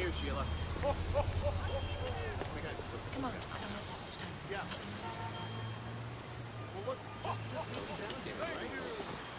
you, Sheila. Oh, oh, oh, oh, oh. Come on, I don't have that much time. Yeah. Well, look, just put it down there, right?